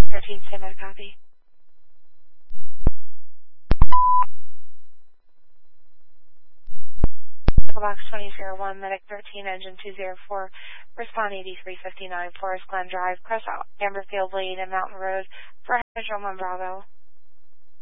13, stand by to copy. Box 2001, Medic 13, Engine 204, respond 8359, Forest Glen Drive, Crest Amberfield Lane and Mountain Road for Hydro 1 Bravo.